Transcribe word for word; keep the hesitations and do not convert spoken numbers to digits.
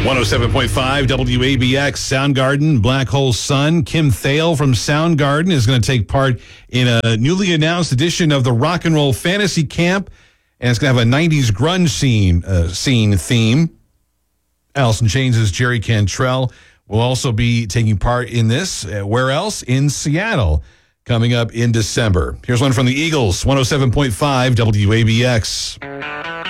one oh seven point five W A B X, Soundgarden, Black Hole Sun. Kim Thale from Soundgarden is going to take part in a newly announced edition of the Rock and Roll Fantasy Camp, and it's going to have a nineties grunge scene, uh, scene theme. Alice in Chains' Jerry Cantrell will also be taking part in this. Uh, where else? In Seattle, coming up in December. Here's one from the Eagles, one oh seven point five W A B X.